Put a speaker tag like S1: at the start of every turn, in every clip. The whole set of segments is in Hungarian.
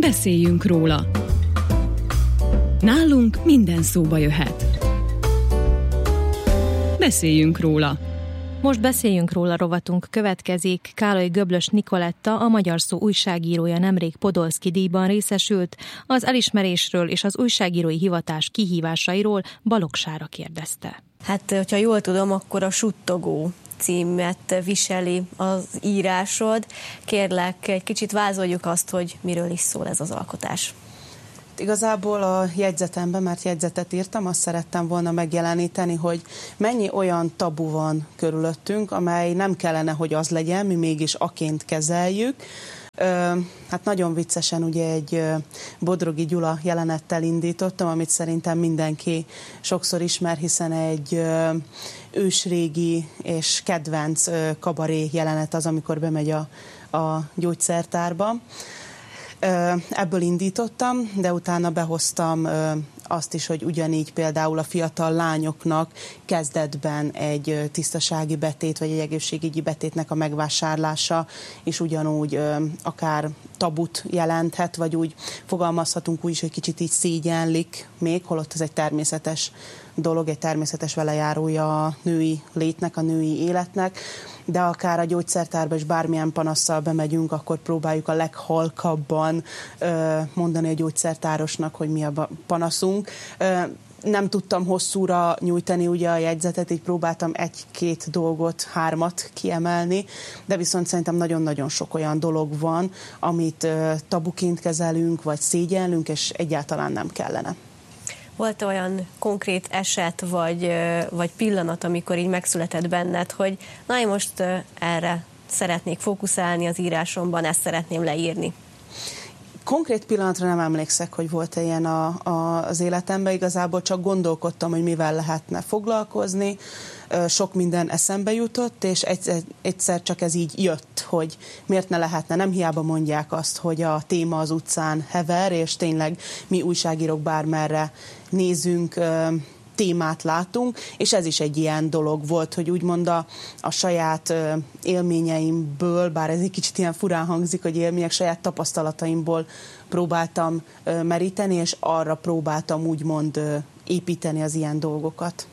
S1: Beszéljünk róla. Nálunk minden szóba jöhet. Beszéljünk róla.
S2: Most beszéljünk róla rovatunk következik. Károly Göblös Nikoletta, a Magyar Szó újságírója nemrég Podolszky díjban részesült. Az elismerésről és az újságírói hivatás kihívásairól Balogh Sára kérdezte.
S3: Hát, hogyha jól tudom, akkor a Suttogó címet viseli az írásod. Kérlek, egy kicsit vázoljuk azt, hogy miről is szól ez az alkotás.
S4: Igazából a jegyzetemben, mert jegyzetet írtam, azt szerettem volna megjeleníteni, hogy mennyi olyan tabu van körülöttünk, amely nem kellene, hogy az legyen, mi mégis aként kezeljük. Hát nagyon viccesen ugye egy Bodrogi Gyula jelenettel indítottam, amit szerintem mindenki sokszor ismer, hiszen egy ősrégi és kedvenc kabaré jelenet az, amikor bemegy a gyógyszertárba. Ebből indítottam, de utána behoztam azt is, hogy ugyanígy például a fiatal lányoknak kezdetben egy tisztasági betét, vagy egy egészségügyi betétnek a megvásárlása is ugyanúgy akár tabut jelenthet, vagy úgy fogalmazhatunk úgy is, hogy kicsit így szégyenlik még, holott ez egy természetes dolog, egy természetes velejárója a női létnek, a női életnek, de akár a gyógyszertárba is bármilyen panasszal bemegyünk, akkor próbáljuk a leghalkabban mondani a gyógyszertárosnak, hogy mi a panaszunk. Nem tudtam hosszúra nyújtani ugye a jegyzetet, így próbáltam egy-két dolgot, hármat kiemelni, de viszont szerintem nagyon-nagyon sok olyan dolog van, amit tabuként kezelünk, vagy szégyellünk, és egyáltalán nem kellene.
S3: Volt olyan konkrét eset, vagy pillanat, amikor így megszületett benned, hogy na, én most erre szeretnék fókuszálni az írásomban, ezt szeretném leírni?
S4: Konkrét pillanatra nem emlékszek, hogy volt-e ilyen az életemben, igazából csak gondolkodtam, hogy mivel lehetne foglalkozni, sok minden eszembe jutott, és egyszer csak ez így jött, hogy miért ne lehetne. Nem hiába mondják azt, hogy a téma az utcán hever, és tényleg mi újságírók bármerre nézünk, témát látunk, és ez is egy ilyen dolog volt, hogy úgymond a saját élményeimből, bár ez egy kicsit ilyen furán hangzik, hogy élmények, saját tapasztalataimból próbáltam meríteni, és arra próbáltam úgymond építeni az ilyen dolgokat.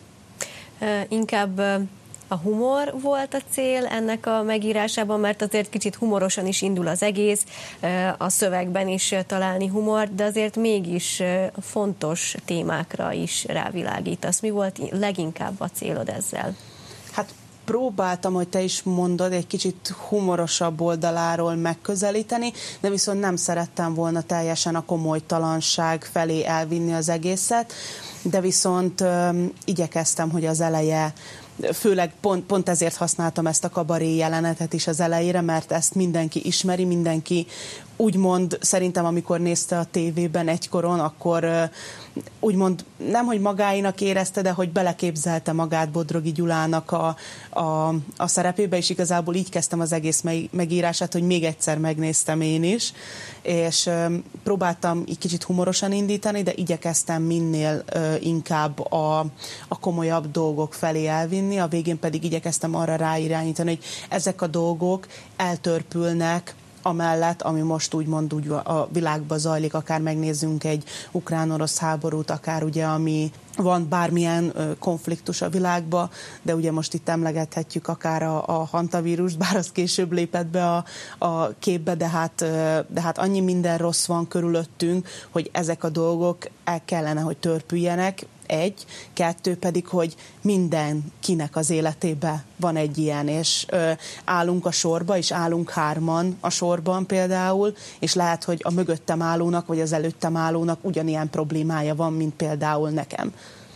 S3: Inkább a humor volt a cél ennek a megírásában, mert azért kicsit humorosan is indul az egész, a szövegben is találni humor, de azért mégis fontos témákra is rávilágítasz. Mi volt leginkább a célod ezzel? Hát
S4: próbáltam, hogy te is mondod, egy kicsit humorosabb oldaláról megközelíteni, de viszont nem szerettem volna teljesen a komolytalanság felé elvinni az egészet, de viszont igyekeztem, hogy az eleje, főleg pont ezért használtam ezt a kabaré jelenetet is az elejére, mert ezt mindenki ismeri, mindenki úgymond szerintem, amikor nézte a tévében egykoron, akkor úgymond nem, hogy magáinak érezte, de hogy beleképzelte magát Bodrogi Gyulának a szerepébe, és igazából így kezdtem az egész megírását, hogy még egyszer megnéztem én is, és próbáltam így kicsit humorosan indítani, de igyekeztem minél inkább a komolyabb dolgok felé elvinni, a végén pedig igyekeztem arra ráirányítani, hogy ezek a dolgok eltörpülnek amellett, ami most úgymond úgy a világban zajlik, akár megnézzünk egy ukrán-orosz háborút, akár ugye, ami van bármilyen konfliktus a világban, de ugye most itt emlegethetjük akár a hantavírust, bár az később lépett be a képbe, de hát annyi minden rossz van körülöttünk, hogy ezek a dolgok el kellene, hogy törpüljenek. Egy, kettő pedig, hogy mindenkinek az életében van egy ilyen, és állunk a sorba, és állunk hárman a sorban például, és lehet, hogy a mögöttem állónak, vagy az előttem állónak ugyanilyen problémája van, mint például nekem.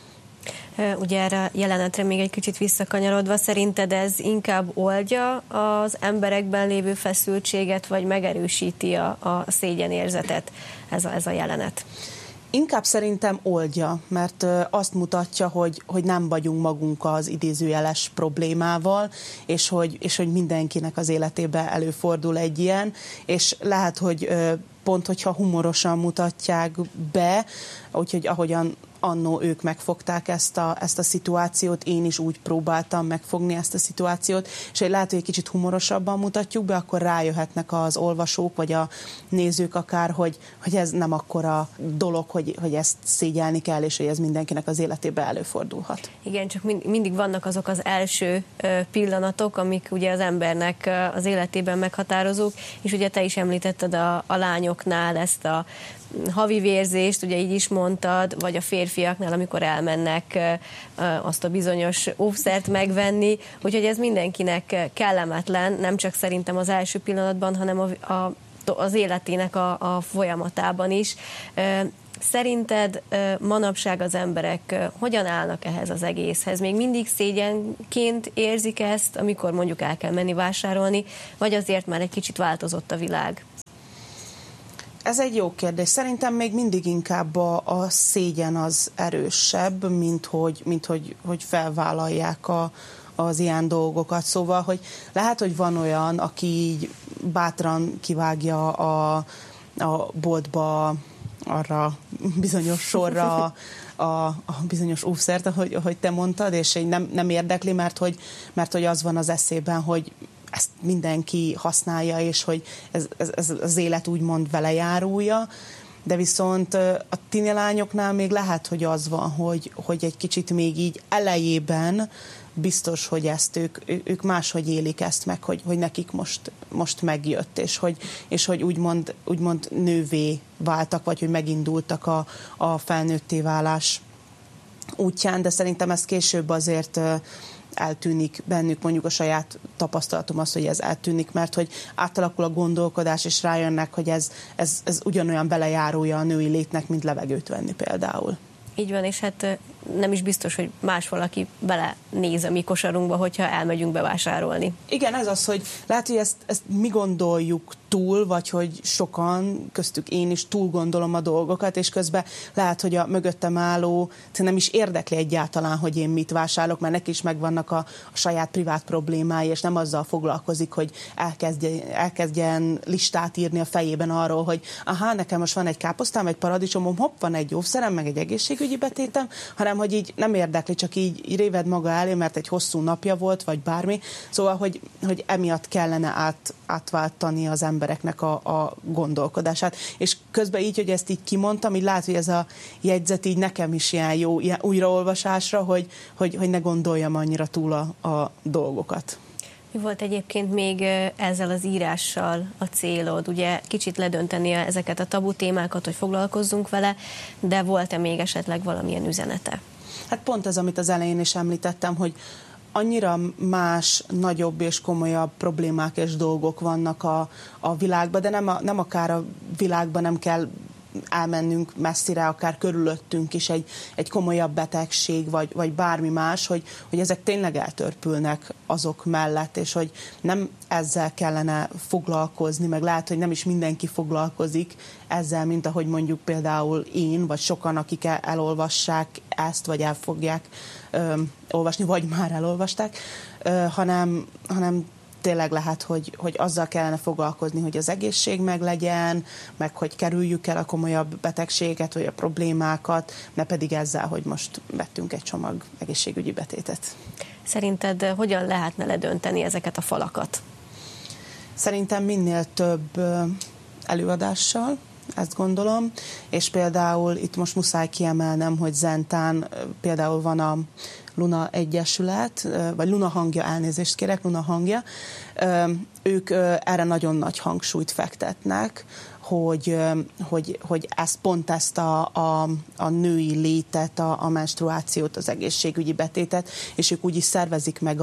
S3: Ugye erre jelenetre még egy kicsit visszakanyarodva, szerinted ez inkább oldja az emberekben lévő feszültséget, vagy megerősíti a szégyenérzetet ez a jelenet?
S4: Inkább szerintem oldja, mert azt mutatja, hogy nem vagyunk magunk az idézőjeles problémával, és hogy mindenkinek az életében előfordul egy ilyen, és lehet, hogy pont, hogyha humorosan mutatják be, úgyhogy ahogyan annó ők megfogták ezt a szituációt, én is úgy próbáltam megfogni ezt a szituációt, és hogy lehet, hogy egy kicsit humorosabban mutatjuk be, akkor rájöhetnek az olvasók, vagy a nézők akár, hogy ez nem akkora dolog, hogy ezt szégyelni kell, és hogy ez mindenkinek az életében előfordulhat.
S3: Igen, csak mindig vannak azok az első pillanatok, amik ugye az embernek az életében meghatározók, és ugye te is említetted a lányoknál ezt a havi vérzést, ugye így is mondtad, vagy a férfiaknál, amikor elmennek azt a bizonyos óvszert megvenni, úgyhogy ez mindenkinek kellemetlen, nem csak szerintem az első pillanatban, hanem az életének a folyamatában is. Szerinted manapság az emberek hogyan állnak ehhez az egészhez? Még mindig szégyenként érzik ezt, amikor mondjuk el kell menni vásárolni, vagy azért már egy kicsit változott a világ?
S4: Ez egy jó kérdés. Szerintem még mindig inkább a szégyen az erősebb, mint hogy felvállalják az ilyen dolgokat. Szóval, hogy lehet, hogy van olyan, aki így bátran kivágja a boltba arra bizonyos sorra a bizonyos óvszert, ahogy te mondtad, és nem érdekli, mert hogy az van az eszében, hogy ezt mindenki használja, és hogy ez az élet úgymond vele járója, de viszont a tini lányoknál még lehet, hogy az van, hogy egy kicsit még így elejében biztos, hogy ezt ők máshogy élik ezt meg, hogy nekik most megjött, és hogy úgymond nővé váltak, vagy hogy megindultak a felnőtté válás útján, de szerintem ez később azért eltűnik bennük, mondjuk a saját tapasztalatom az, hogy ez eltűnik, mert hogy átalakul a gondolkodás, és rájönnek, hogy ez ugyanolyan belejárója a női létnek, mint levegőt venni például.
S3: Így van, és hát nem is biztos, hogy más valaki belenéz a mi kosarunkba, hogyha elmegyünk bevásárolni. Igen,
S4: ez az, hogy lehet, hogy ezt mi gondoljuk túl, vagy hogy sokan, köztük én is túl gondolom a dolgokat, és közben lehet, hogy a mögöttem álló nem is érdekli egyáltalán, hogy én mit vásárolok, mert neki is megvannak a saját privát problémái, és nem azzal foglalkozik, hogy elkezdjen listát írni a fejében arról, hogy nekem most van egy káposztám, egy paradicsomom, hopp, van egy óvszerem, meg egy egészségügyi betétem, hanem hogy így nem érdekli, csak így réved maga elé, mert egy hosszú napja volt, vagy bármi. Szóval, hogy emiatt kellene átváltani az embereknek a gondolkodását. És közben így, hogy ezt így kimondtam, így lát, hogy ez a jegyzet így nekem is ilyen jó ilyen újraolvasásra, hogy ne gondoljam annyira túl a dolgokat.
S3: Mi volt egyébként még ezzel az írással a célod? Ugye kicsit ledönteni ezeket a tabu témákat, hogy foglalkozzunk vele, de volt-e még esetleg valamilyen üzenete?
S4: Hát pont ez, amit az elején is említettem, hogy annyira más, nagyobb és komolyabb problémák és dolgok vannak a világban, de nem akár a világban nem kell elmennünk messzire, akár körülöttünk is egy komolyabb betegség, vagy bármi más, hogy ezek tényleg eltörpülnek azok mellett, és hogy nem ezzel kellene foglalkozni, meg lehet, hogy nem is mindenki foglalkozik ezzel, mint ahogy mondjuk például én, vagy sokan, akik elolvassák ezt, vagy el fogják olvasni, vagy már elolvasták, hanem tényleg lehet, hogy azzal kellene foglalkozni, hogy az egészség meglegyen, meg hogy kerüljük el a komolyabb betegséget, vagy a problémákat, ne pedig ezzel, hogy most vettünk egy csomag egészségügyi betétet.
S3: Szerinted hogyan lehetne ledönteni ezeket a falakat?
S4: Szerintem minél több előadással, ezt gondolom, és például itt most muszáj kiemelnem, hogy Zentán például van a Luna Egyesület, vagy Luna Hangja, elnézést kérek, Luna Hangja, ők erre nagyon nagy hangsúlyt fektetnek, hogy ezt a női létet, a menstruációt, az egészségügyi betétet, és ők úgy is szervezik meg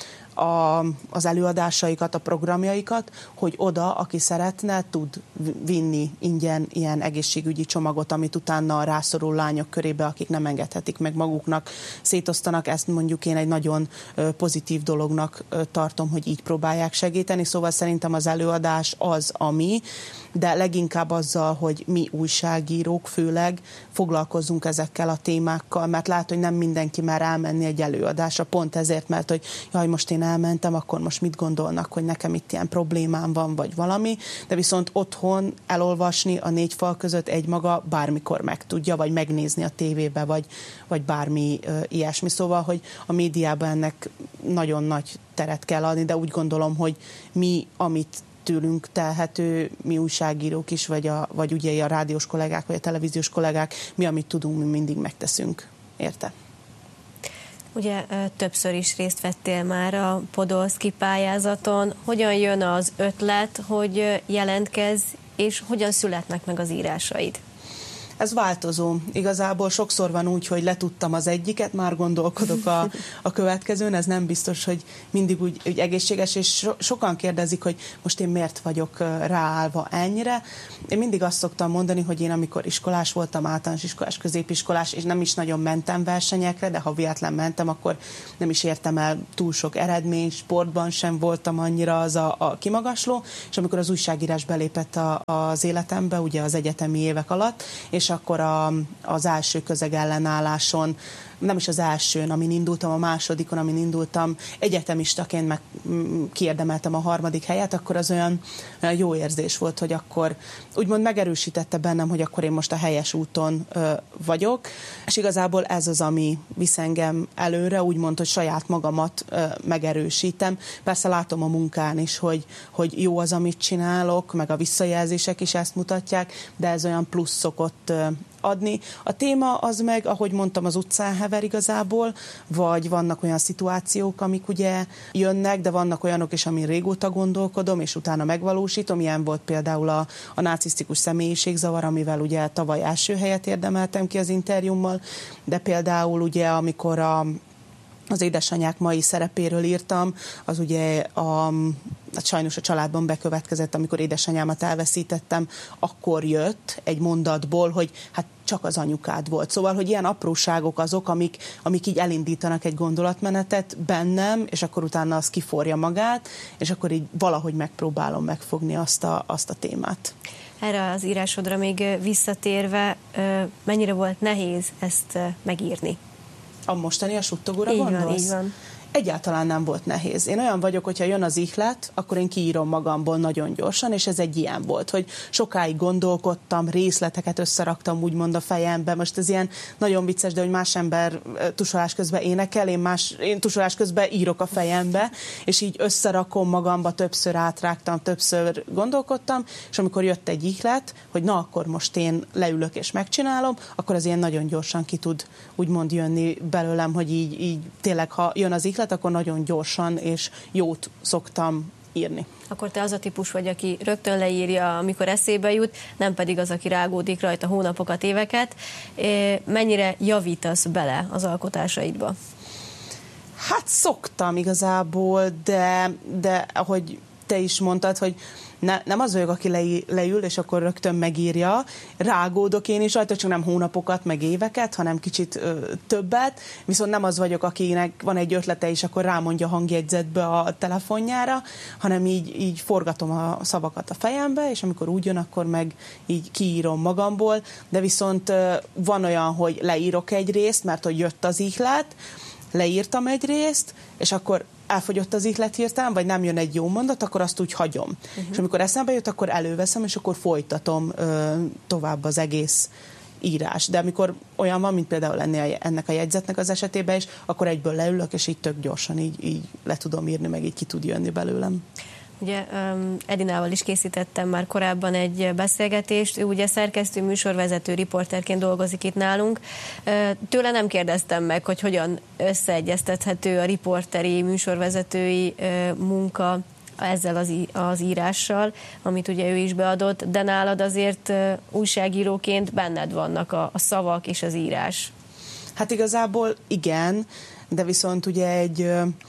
S4: az előadásaikat, a programjaikat, hogy oda, aki szeretne, tud vinni ingyen ilyen egészségügyi csomagot, amit utána a rászoruló lányok körébe, akik nem engedhetik meg maguknak, szétosztanak. Ezt mondjuk én egy nagyon pozitív dolognak tartom, hogy így próbálják segíteni. Szóval szerintem az előadás az, ami, de leginkább azzal, hogy mi újságírók főleg foglalkozzunk ezekkel a témákkal, mert lehet, hogy nem mindenki mer elmenni egy előadásra, pont ezért, mert hogy most én elmentem, akkor most mit gondolnak, hogy nekem itt ilyen problémám van, vagy valami, de viszont otthon elolvasni a 4 fal között egymaga bármikor megtudja, vagy megnézni a tévébe, vagy bármi ilyesmi. Szóval, hogy a médiában ennek nagyon nagy teret kell adni, de úgy gondolom, hogy mi, amit tőlünk telhető, mi újságírók is, vagy ugye a rádiós kollégák, vagy a televíziós kollégák, mi, amit tudunk, mi mindig megteszünk. Érte?
S3: Ugye többször is részt vettél már a Podolszky pályázaton. Hogyan jön az ötlet, hogy jelentkezz, és hogyan születnek meg az írásaid?
S4: Ez változó. Igazából sokszor van úgy, hogy letudtam az egyiket, már gondolkodok a következőn, ez nem biztos, hogy mindig úgy egészséges, és sokan kérdezik, hogy most én miért vagyok ráállva ennyire. Én mindig azt szoktam mondani, hogy én amikor iskolás voltam, általános iskolás, középiskolás, és nem is nagyon mentem versenyekre, de ha véletlen mentem, akkor nem is értem el túl sok eredmény, sportban sem voltam annyira az a kimagasló, és amikor az újságírás belépett az életembe, ugye az egyetemi évek alatt, és akkor az első közeg-ellenálláson, nem is az elsőn, amin indultam, a másodikon, amin indultam, egyetemistaként meg kiérdemeltem a 3. helyet, akkor az olyan jó érzés volt, hogy akkor úgymond megerősítette bennem, hogy akkor én most a helyes úton vagyok, és igazából ez az, ami visz engem előre, úgymond, hogy saját magamat megerősítem. Persze látom a munkán is, hogy jó az, amit csinálok, meg a visszajelzések is ezt mutatják, de ez olyan plusz szokott adni. A téma az meg, ahogy mondtam, az utcán hever igazából, vagy vannak olyan szituációk, amik ugye jönnek, de vannak olyanok is, amin régóta gondolkodom, és utána megvalósítom. Ilyen volt például a narcisztikus személyiségzavar, amivel ugye tavaly első helyet érdemeltem ki az interjúmmal, de például ugye amikor az édesanyák mai szerepéről írtam, az ugye sajnos a családban bekövetkezett, amikor édesanyámat elveszítettem, akkor jött egy mondatból, hogy hát csak az anyukád volt. Szóval, hogy ilyen apróságok azok, amik így elindítanak egy gondolatmenetet bennem, és akkor utána az kiforja magát, és akkor így valahogy megpróbálom megfogni azt a témát.
S3: Erre az írásodra még visszatérve, mennyire volt nehéz ezt megírni?
S4: A mostani, a suttogóra gondolsz?
S3: Így van.
S4: Egyáltalán nem volt nehéz. Én olyan vagyok, hogyha jön az ihlet, akkor én kiírom magamból nagyon gyorsan, és ez egy ilyen volt, hogy sokáig gondolkodtam, részleteket összeraktam úgymond a fejembe. Most ez ilyen nagyon vicces, de hogy más ember tusolás közben énekel, én tusolás közben írok a fejembe, és így összerakom magamba, többször átrágtam, többször gondolkodtam, és amikor jött egy ihlet, hogy na akkor most én leülök és megcsinálom, akkor az ilyen nagyon gyorsan ki tud úgymond jönni belőlem, hogy így tényleg, ha jön az ihlet, akkor nagyon gyorsan és jót szoktam írni.
S3: Akkor te az a típus vagy, aki rögtön leírja, amikor eszébe jut, nem pedig az, aki rágódik rajta hónapokat, éveket. Mennyire javítasz bele az alkotásaidba?
S4: Hát szoktam igazából, de ahogy te is mondtad, hogy nem az vagyok, aki leül, és akkor rögtön megírja. Rágódok én is rajta, csak nem hónapokat, meg éveket, hanem kicsit többet. Viszont nem az vagyok, akinek van egy ötlete, és akkor rámondja hangjegyzetbe a telefonjára, hanem így forgatom a szavakat a fejembe, és amikor úgy jön, akkor meg így kiírom magamból. De viszont van olyan, hogy leírok egy részt, mert hogy jött az ihlet, leírtam egy részt, és akkor elfogyott az ihlet hirtelen, vagy nem jön egy jó mondat, akkor azt úgy hagyom. És amikor eszembe jut, akkor előveszem, és akkor folytatom tovább az egész írás. De amikor olyan van, mint például ennek a jegyzetnek az esetében is, akkor egyből leülök, és így tök gyorsan így le tudom írni, meg így ki tud jönni belőlem.
S3: Ugye Edinával is készítettem már korábban egy beszélgetést, ő ugye szerkesztő, műsorvezető, riporterként dolgozik itt nálunk. Tőle nem kérdeztem meg, hogy hogyan összeegyeztethető a riporteri, műsorvezetői munka ezzel az írással, amit ugye ő is beadott, de nálad azért újságíróként benned vannak a szavak és az írás.
S4: Hát igazából igen, de viszont ugye egy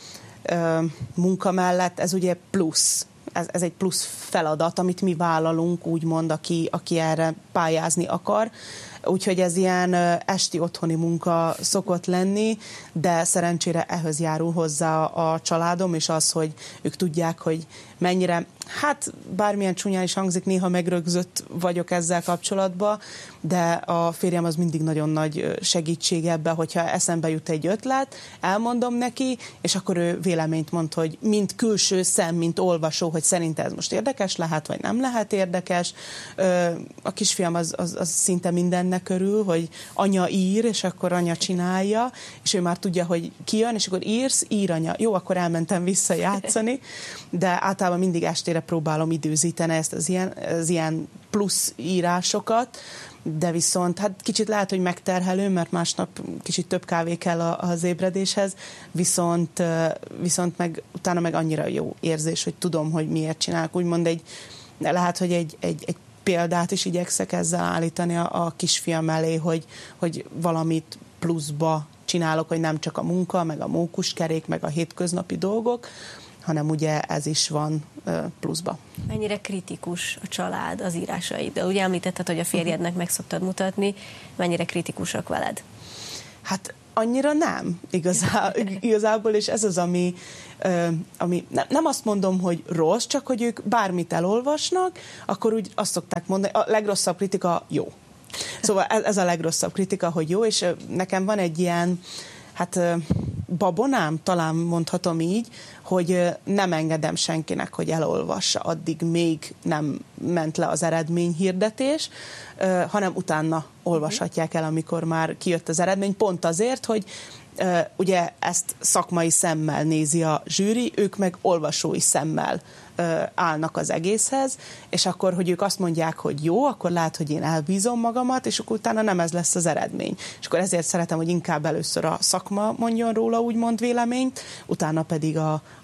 S4: munka mellett ez ugye plusz. Ez egy plusz feladat, amit mi vállalunk, úgymond, aki erre pályázni akar. Úgyhogy ez ilyen esti otthoni munka szokott lenni, de szerencsére ehhez járul hozzá a családom, és az, hogy ők tudják, hogy mennyire Hát bármilyen csúnyán is hangzik, néha megrögzött vagyok ezzel kapcsolatban, de a férjem az mindig nagyon nagy segítség ebben, hogyha eszembe jut egy ötlet, elmondom neki, és akkor ő véleményt mond, hogy mint külső szem, mint olvasó, hogy szerinte ez most érdekes lehet, vagy nem lehet érdekes. A kisfiam az szinte mindennek örül, hogy anya ír, és akkor anya csinálja, és ő már tudja, hogy ki jön, és akkor ír anya. Jó, akkor elmentem vissza játszani, de általában mindig estére próbálom időzíteni ezt az ilyen plusz írásokat, de viszont hát kicsit lehet, hogy megterhelő, mert másnap kicsit több kávé kell az ébredéshez, viszont meg utána meg annyira jó érzés, hogy tudom, hogy miért csinálok. Úgymond lehet, hogy egy példát is igyekszek ezzel állítani a kisfiam elé, hogy valamit pluszba csinálok, hogy nem csak a munka, meg a mókuskerék, meg a hétköznapi dolgok, hanem ugye ez is van pluszba.
S3: Mennyire kritikus a család az írásaiddal? Ugye említetted, hogy a férjednek meg szoktad mutatni, mennyire kritikusak veled?
S4: Hát annyira nem igazából, és ez az, ami nem azt mondom, hogy rossz, csak hogy ők bármit elolvasnak, akkor úgy azt szokták mondani, a legrosszabb kritika jó. Szóval ez a legrosszabb kritika, hogy jó, és nekem van egy ilyen, babonám, talán mondhatom így, hogy nem engedem senkinek, hogy elolvassa, addig még nem ment le az eredményhirdetés, hanem utána olvashatják el, amikor már kijött az eredmény, pont azért, hogy ugye ezt szakmai szemmel nézi a zsűri, ők meg olvasói szemmel állnak az egészhez, és akkor, hogy ők azt mondják, hogy jó, akkor lehet, hogy én elbízom magamat, és akkor utána nem ez lesz az eredmény. És akkor ezért szeretem, hogy inkább először a szakma mondjon róla úgymond véleményt, utána pedig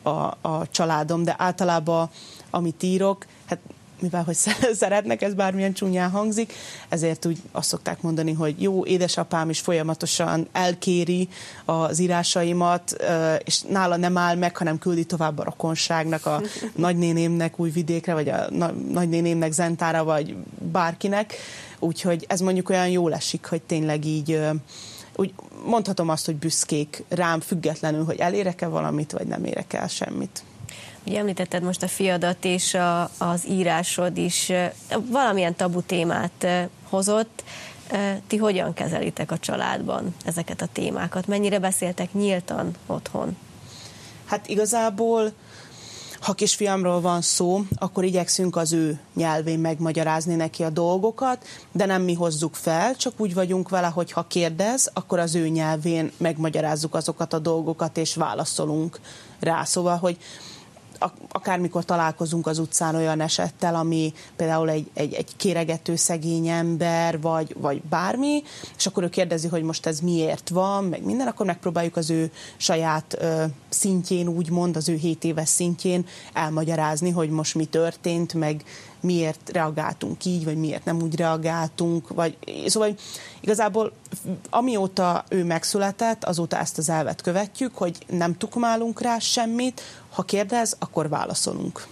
S4: a családom, de általában amit írok, hát mivel hogy szeretnek, ez bármilyen csúnyán hangzik, ezért úgy azt szokták mondani, hogy jó, édesapám is folyamatosan elkéri az írásaimat, és nála nem áll meg, hanem küldi tovább a rokonságnak, a nagynénémnek Újvidékre, vagy a nagynénémnek Zentára, vagy bárkinek. Úgyhogy ez mondjuk olyan jól esik, hogy tényleg így úgy mondhatom azt, hogy büszkék rám függetlenül, hogy elérek-e valamit, vagy nem érek el semmit.
S3: Ugye említetted most a fiadat, és az írásod is valamilyen tabu témát hozott. Ti hogyan kezelitek a családban ezeket a témákat? Mennyire beszéltek nyíltan otthon? Hát
S4: igazából, ha kisfiamról van szó, akkor igyekszünk az ő nyelvén megmagyarázni neki a dolgokat, de nem mi hozzuk fel, csak úgy vagyunk vele, hogy ha kérdez, akkor az ő nyelvén megmagyarázzuk azokat a dolgokat, és válaszolunk rá. Szóval, hogy akármikor találkozunk az utcán olyan esettel, ami például egy kéregető szegény ember, vagy bármi, és akkor ő kérdezi, hogy most ez miért van, meg minden, akkor megpróbáljuk az ő saját szintjén, úgymond, az ő 7 éves szintjén elmagyarázni, hogy most mi történt, meg miért reagáltunk így, vagy miért nem úgy reagáltunk, szóval igazából amióta ő megszületett, azóta ezt az elvet követjük, hogy nem tukmálunk rá semmit, ha kérdez, akkor válaszolunk.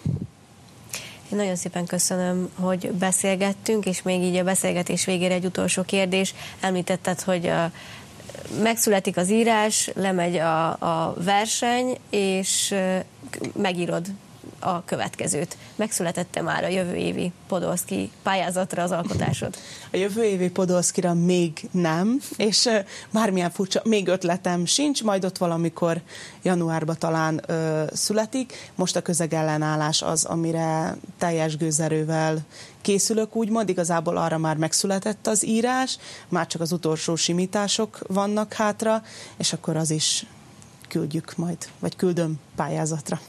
S3: Én nagyon szépen köszönöm, hogy beszélgettünk, és még így a beszélgetés végére egy utolsó kérdés. Említetted, hogy megszületik az írás, lemegy a verseny, és megírod a következőt. Megszületette már a jövő évi Podolszky pályázatra az alkotásod?
S4: A jövő évi Podolszkyra még nem, és bármilyen furcsa, még ötletem sincs, majd ott valamikor januárban talán születik. Most a közegellenállás az, amire teljes gőzerővel készülök, úgymond. Igazából arra már megszületett az írás, már csak az utolsó simítások vannak hátra, és akkor az is küldjük majd, vagy küldöm pályázatra.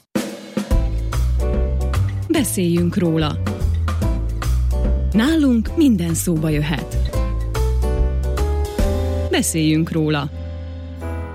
S1: Beszéljünk róla. Nálunk minden szóba jöhet. Beszéljünk róla.